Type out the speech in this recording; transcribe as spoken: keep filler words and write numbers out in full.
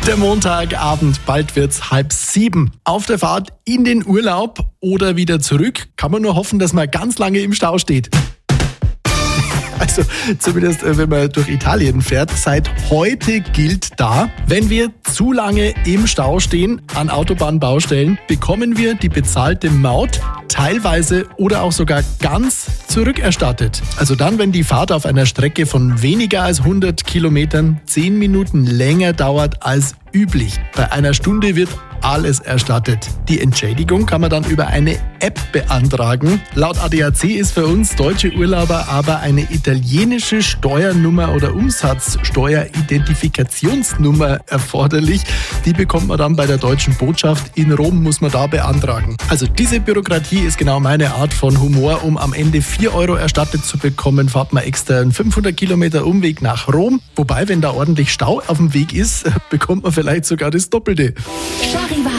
Der Montagabend, bald wird's halb sieben. Auf der Fahrt in den Urlaub oder wieder zurück, kann man nur hoffen, dass man ganz lange im Stau steht. Also zumindest, wenn man durch Italien fährt. Seit heute gilt da, wenn wir zu lange im Stau stehen an Autobahnbaustellen, bekommen wir die bezahlte Maut teilweise oder auch sogar ganz zurückerstattet. Also dann, wenn die Fahrt auf einer Strecke von weniger als hundert Kilometern zehn Minuten länger dauert als üblich. Bei einer Stunde wird alles erstattet. Die Entschädigung kann man dann über eine App beantragen. Laut A D A C ist für uns deutsche Urlauber aber eine italienische Steuernummer oder Umsatzsteueridentifikationsnummer erforderlich. Die bekommt man dann bei der deutschen Botschaft in Rom, muss man da beantragen. Also diese Bürokratie ist genau meine Art von Humor. Um am Ende vier Euro erstattet zu bekommen, fahrt man extra einen fünfhundert Kilometer Umweg nach Rom. Wobei, wenn da ordentlich Stau auf dem Weg ist, bekommt man vielleicht sogar das Doppelte.